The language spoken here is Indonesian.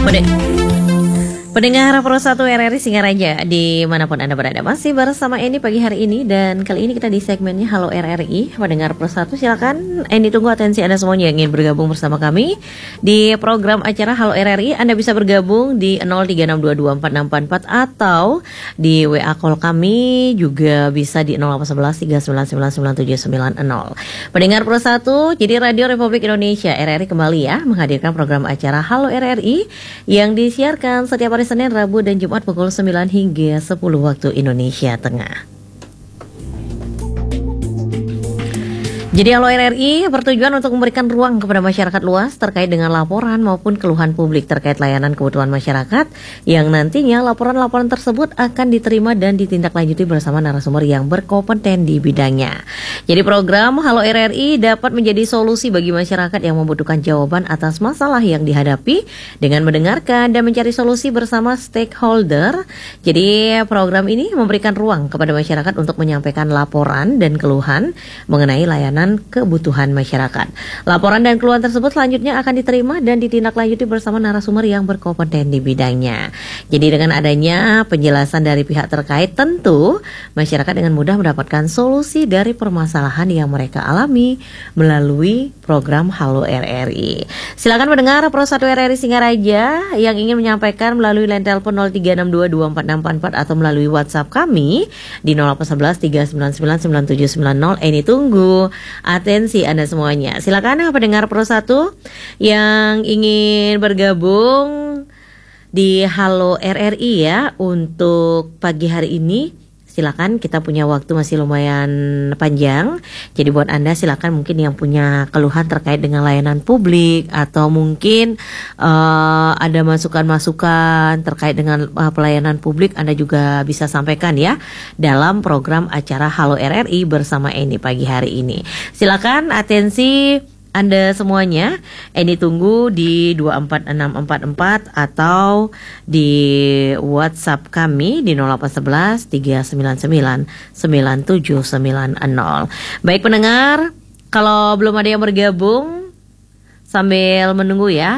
Pendengar Pro 1 RRI Singaraja dimanapun Anda berada, masih bersama Eni pagi hari ini. Dan kali ini kita di segmennya Halo RRI. Pendengar Pro 1 silakan, Eni tunggu atensi Anda semuanya yang ingin bergabung bersama kami di program acara Halo RRI. Anda bisa bergabung di 0362246644 atau di WA call kami, juga bisa di 081139999790. Pendengar Pro 1, jadi Radio Republik Indonesia RRI kembali ya menghadirkan program acara Halo RRI yang disiarkan setiap hari Senin, Rabu, dan Jumat pukul 9 hingga 10 waktu Indonesia Tengah. Jadi Halo RRI bertujuan untuk memberikan ruang kepada masyarakat luas terkait dengan laporan maupun keluhan publik terkait layanan kebutuhan masyarakat, yang nantinya laporan-laporan tersebut akan diterima dan ditindaklanjuti bersama narasumber yang berkompeten di bidangnya. Jadi program Halo RRI dapat menjadi solusi bagi masyarakat yang membutuhkan jawaban atas masalah yang dihadapi dengan mendengarkan dan mencari solusi bersama stakeholder. Jadi program ini memberikan ruang kepada masyarakat untuk menyampaikan laporan dan keluhan mengenai layanan kebutuhan masyarakat. Laporan dan keluhan tersebut selanjutnya akan diterima dan ditindaklanjuti bersama narasumber yang berkompeten di bidangnya. Jadi dengan adanya penjelasan dari pihak terkait, tentu masyarakat dengan mudah mendapatkan solusi dari permasalahan yang mereka alami melalui program Halo RRI. Silakan mendengar Pro 1 RRI Singaraja yang ingin menyampaikan melalui line telepon 0362246644 atau melalui WhatsApp kami di 081139999790. Ini tunggu atensi Anda semuanya. Silakan pendengar Pro 1 yang ingin bergabung di Halo RRI ya untuk pagi hari ini. Silakan, kita punya waktu masih lumayan panjang. Jadi buat Anda silakan, mungkin yang punya keluhan terkait dengan layanan publik atau mungkin ada masukan-masukan terkait dengan pelayanan publik, Anda juga bisa sampaikan ya dalam program acara Halo RRI bersama Eni pagi hari ini. Silakan atensi Anda semuanya, Eni tunggu di 24644 atau di WhatsApp kami di 0811 399 9790. Baik pendengar, kalau belum ada yang bergabung sambil menunggu ya,